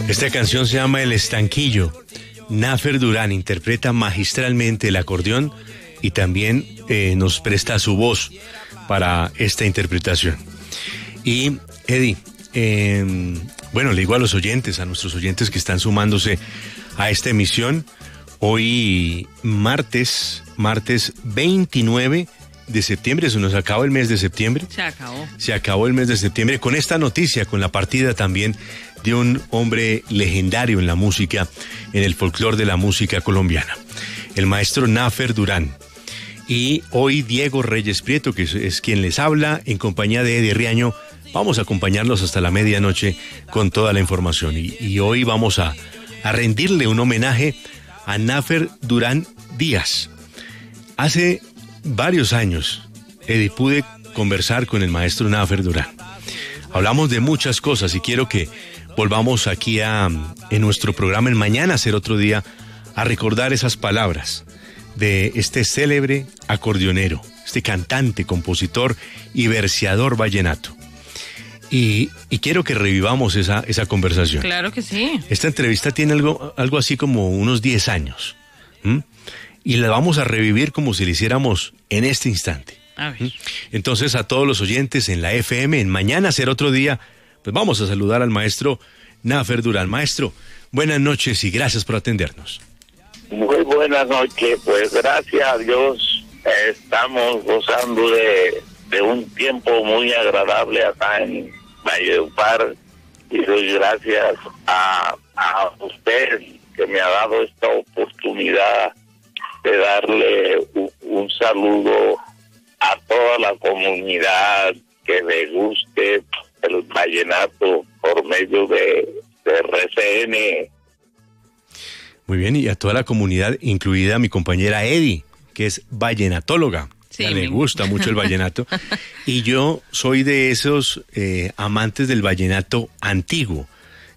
Esta canción se llama El Estanquillo. Nafer Durán interpreta magistralmente el acordeón y también nos presta su voz para esta interpretación. Y Eddie, bueno, le digo a los oyentes, a nuestros oyentes que están sumándose a esta emisión, hoy martes 29 de septiembre, se nos acabó el mes de septiembre. Se acabó el mes de septiembre con esta noticia, con la partida también de un hombre legendario en la música, en el folclore de la música colombiana, el maestro Nafer Durán. Y hoy Diego Reyes Prieto, que es quien les habla, en compañía de Eddie Riaño, vamos a acompañarlos hasta la medianoche con toda la información. Y hoy vamos a rendirle un homenaje a Nafer Durán Díaz. Hace varios años, Eddie, pude conversar con el maestro Nafer Durán. Hablamos de muchas cosas y quiero que volvamos aquí en nuestro programa, en Mañana Será Otro Día, a recordar esas palabras de este célebre acordeonero, este cantante, compositor y verseador vallenato. Y quiero que revivamos esa conversación. Claro que sí. Esta entrevista tiene algo así como unos 10 años. Y la vamos a revivir como si la hiciéramos en este instante. A ver. Entonces, a todos los oyentes en la FM, en Mañana Será Otro Día, pues vamos a saludar al maestro Nafer Durán. Maestro, buenas noches y gracias por atendernos. Muy buenas noches, pues gracias a Dios estamos gozando de un tiempo muy agradable acá en Valledupar y doy gracias a usted que me ha dado esta oportunidad de darle un saludo a toda la comunidad que le guste el vallenato por medio de RCN. Muy bien, y a toda la comunidad, incluida mi compañera Eddie, que es vallenatóloga. Sí, le gusta mucho el vallenato. Y yo soy de esos amantes del vallenato antiguo,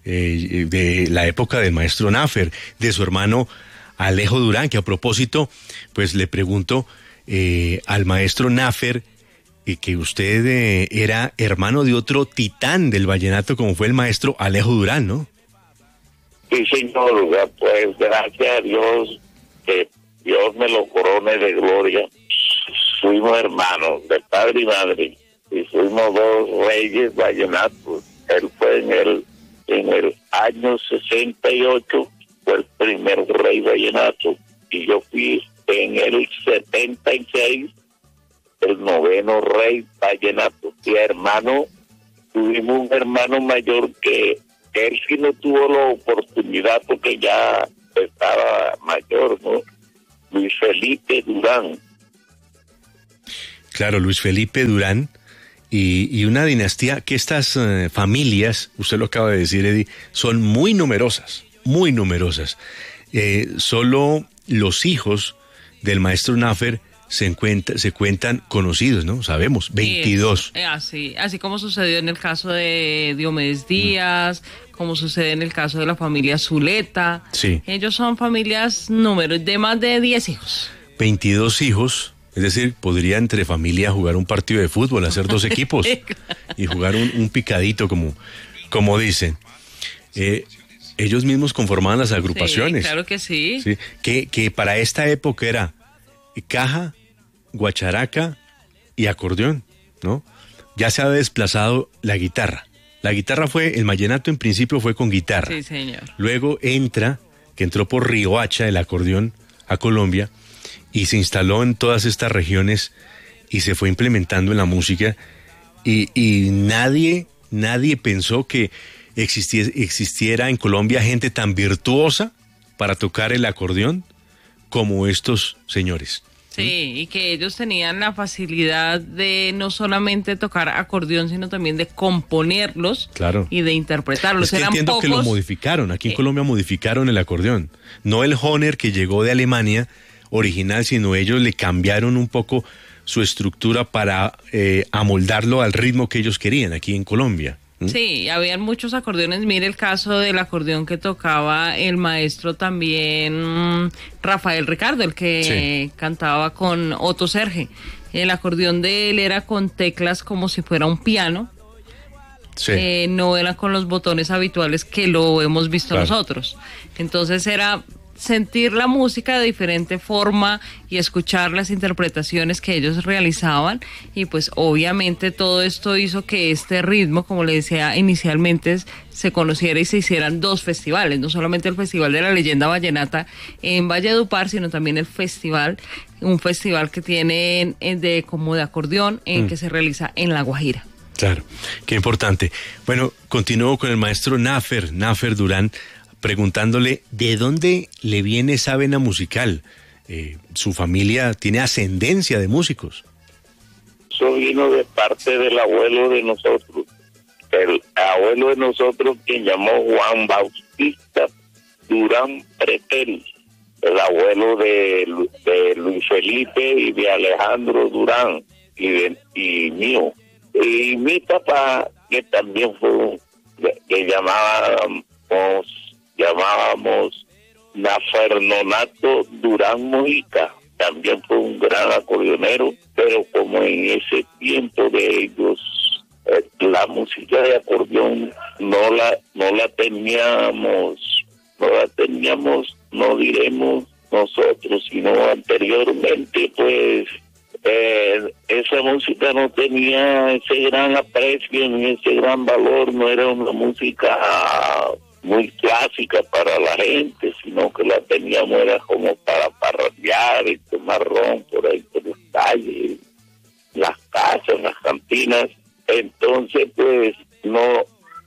de la época del maestro Nafer, de su hermano Alejo Durán, que a propósito, pues le pregunto al maestro Nafer, que usted era hermano de otro titán del vallenato como fue el maestro Alejo Durán, ¿no? Sí, señor, pues gracias a Dios, que Dios me lo corone de gloria. Fuimos hermanos de padre y madre y fuimos dos reyes vallenatos. Él fue en el año 68, fue el primer rey vallenato, y yo fui en el 76 el noveno rey vallenato. Y hermano, tuvimos un hermano mayor que él sí no tuvo la oportunidad porque ya estaba mayor, ¿no? Luis Felipe Durán. Claro, Luis Felipe Durán, y una dinastía que estas familias, usted lo acaba de decir, Eddie, son muy numerosas, muy numerosas. Solo los hijos del maestro Nafer se cuentan conocidos, ¿no? Sabemos, 22. Así como sucedió en el caso de Diomedes Díaz, como sucede en el caso de la familia Zuleta. Sí. Ellos son familias de más de 10 hijos. 22 hijos, es decir, podría entre familia jugar un partido de fútbol, hacer 2 equipos y jugar un picadito, como dicen. Ellos mismos conformaban las agrupaciones. Sí, claro que sí. Sí, que para esta época era caja, guacharaca y acordeón, ¿no? Ya se ha desplazado la guitarra. La guitarra el vallenato en principio fue con guitarra. Sí, señor. Luego entró por Riohacha el acordeón a Colombia y se instaló en todas estas regiones y se fue implementando en la música y nadie pensó que existiera en Colombia gente tan virtuosa para tocar el acordeón como estos señores. Sí, y que ellos tenían la facilidad de no solamente tocar acordeón, sino también de componerlos, claro, y de interpretarlos. Es que entiendo que lo modificaron, aquí en Colombia modificaron el acordeón, no el Hohner que llegó de Alemania original, sino ellos le cambiaron un poco su estructura para amoldarlo al ritmo que ellos querían aquí en Colombia. Sí, habían muchos acordeones. Mire el caso del acordeón que tocaba el maestro también Rafael Ricardo, el que cantaba con Otto Serge. El acordeón de él era con teclas como si fuera un piano Sí. No era con los botones habituales que lo hemos visto Claro. nosotros. Entonces era sentir la música de diferente forma y escuchar las interpretaciones que ellos realizaban, y pues obviamente todo esto hizo que este ritmo, como le decía inicialmente, se conociera y se hicieran dos festivales, no solamente el Festival de la Leyenda Vallenata en Valledupar, sino también el festival, un festival que tienen como de acordeón, que se realiza en La Guajira. Claro, qué importante. Bueno, continúo con el maestro Nafer Durán, preguntándole de dónde le viene esa vena musical. Su familia tiene ascendencia de músicos. Eso vino de parte del abuelo de nosotros. El abuelo de nosotros, quien llamó Juan Bautista Durán Pretel, el abuelo de Luis Felipe y de Alejandro Durán y mío. Y mi papá, que también fue, que llamábamos Nafernonato Durán Mojica, también fue un gran acordeonero, pero como en ese tiempo de ellos la música de acordeón no la teníamos, no diremos nosotros, sino anteriormente, pues esa música no tenía ese gran aprecio ni ese gran valor, no era una música muy clásica para la gente, sino que la teníamos era como para parrandear y tomar ron por ahí por las calles, las casas, las cantinas. Entonces pues no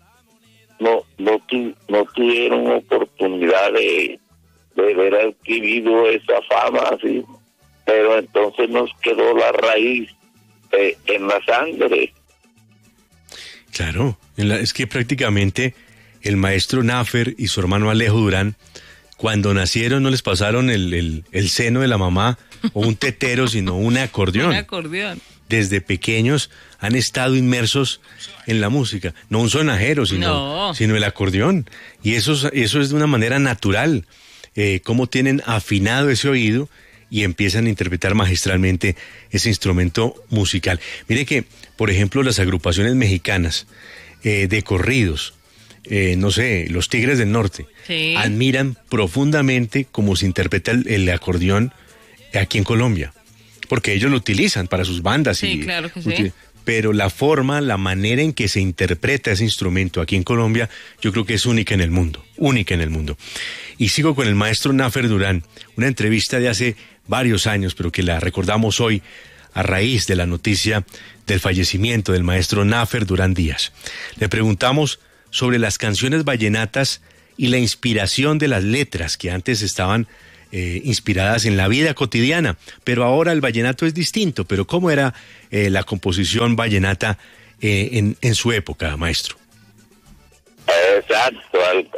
tuvieron oportunidad de haber adquirido esa fama así, pero entonces nos quedó la raíz en la sangre. Claro, es que prácticamente el maestro Nafer y su hermano Alejo Durán, cuando nacieron no les pasaron el seno de la mamá o un tetero, sino un acordeón. Un acordeón. Desde pequeños han estado inmersos en la música, no un sonajero, sino el acordeón. Y eso es de una manera natural, cómo tienen afinado ese oído y empiezan a interpretar magistralmente ese instrumento musical. Mire que, por ejemplo, las agrupaciones mexicanas de corridos, no sé, los Tigres del Norte, sí, admiran profundamente cómo se interpreta el acordeón aquí en Colombia, porque ellos lo utilizan para sus bandas. Sí, claro que sí. Pero la forma, la manera en que se interpreta ese instrumento aquí en Colombia, yo creo que es única en el mundo. Y sigo con el maestro Nafer Durán, una entrevista de hace varios años, pero que la recordamos hoy a raíz de la noticia del fallecimiento del maestro Nafer Durán Díaz. Le preguntamos sobre las canciones vallenatas y la inspiración de las letras que antes estaban inspiradas en la vida cotidiana, pero ahora el vallenato es distinto. Pero ¿cómo era la composición vallenata en su época, maestro? Exacto,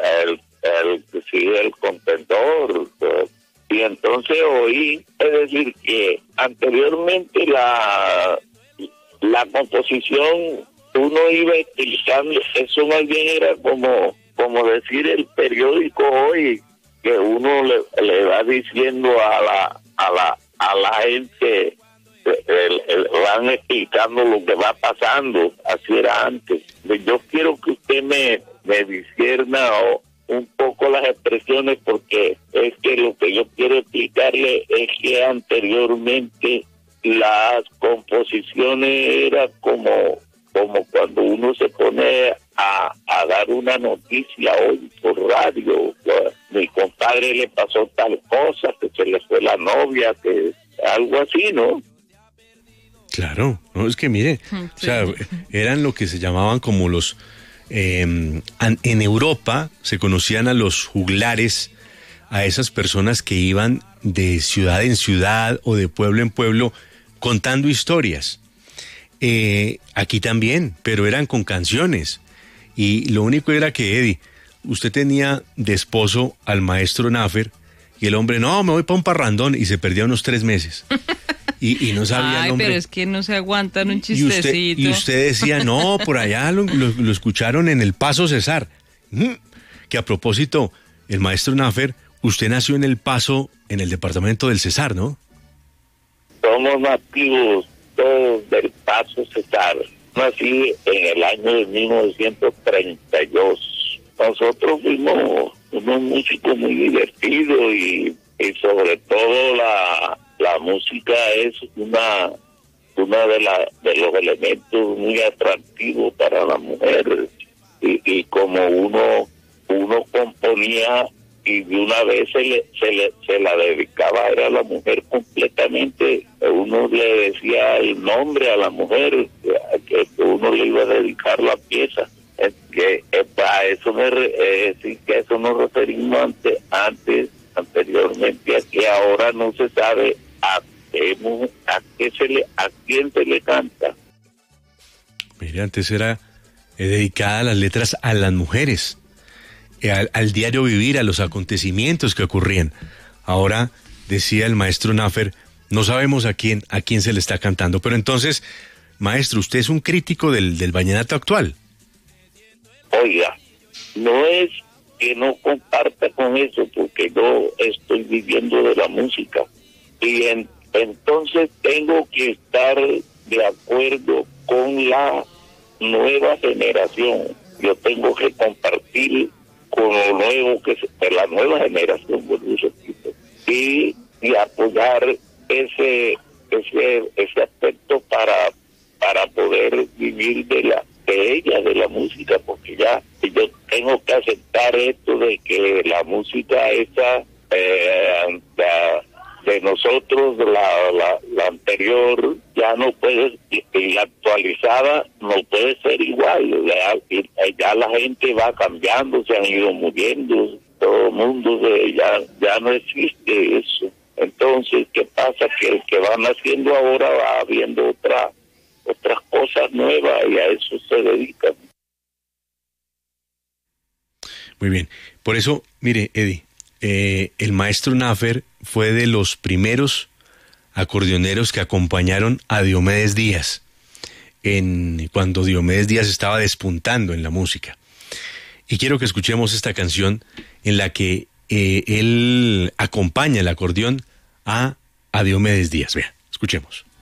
el contentor. Y entonces oí, es decir, que anteriormente la composición uno iba explicando, eso más bien era como decir el periódico hoy, que uno le va diciendo a la gente, van explicando lo que va pasando. Así era antes. Yo quiero que usted me discierna un poco las expresiones, porque es que lo que yo quiero explicarle es que anteriormente las composiciones era como cuando uno se pone a dar una noticia hoy por radio. Mi compadre le pasó tal cosa, que se le fue la novia, que algo así, ¿no? Claro, no, es que mire, sí. O sea, eran lo que se llamaban como los... en Europa se conocían a los juglares, a esas personas que iban de ciudad en ciudad o de pueblo en pueblo contando historias. Aquí también, pero eran con canciones. Y lo único era que, Eddie, usted tenía de esposo al maestro Nafer y el hombre, no, me voy para un parrandón, y se perdía unos 3 meses. Y no sabía el hombre. Pero es que no se aguantan un chistecito. Y usted decía, no, por allá lo escucharon en el Paso Cesar. Que a propósito, el maestro Nafer, usted nació en el Paso, en el departamento del Cesar, ¿no? Somos nativos todos del Paso Cesar. nací en el año de 1932. Nosotros fuimos unos músicos muy divertidos y sobre todo la música es una de los elementos muy atractivos para la mujer, y como uno componía y de una vez se la dedicaba a la mujer completamente. Uno le decía el nombre a la mujer que uno le iba a dedicar la pieza. Que a eso que eso nos referimos anteriormente, a que ahora no se sabe a quién se le canta. Mire, antes era dedicada las letras a las mujeres, al diario vivir, a los acontecimientos que ocurrían. Ahora, decía el maestro Nafer, no sabemos a quién se le está cantando. Pero entonces, maestro, usted es un crítico del vallenato actual. Oiga, no es que no comparta con eso, porque yo estoy viviendo de la música. Y entonces tengo que estar de acuerdo con la nueva generación. Yo tengo que compartir con lo nuevo de la nueva generación, y apoyar ese aspecto para poder vivir de la música, porque ya yo tengo que aceptar esto de que la música esa de nosotros, la anterior, ya no puede, y la actualizada no puede ser igual. Ya la gente va cambiando, se han ido muriendo, todo el mundo ya no existe eso. Entonces, ¿qué pasa? Que el que van haciendo ahora va viendo otras cosas nuevas, y a eso se dedican. Muy bien. Por eso, mire, Eddie, el maestro Nafer fue de los primeros acordeoneros que acompañaron a Diomedes Díaz cuando Diomedes Díaz estaba despuntando en la música. Y quiero que escuchemos esta canción en la que él acompaña el acordeón a Diomedes Díaz. Vea, escuchemos.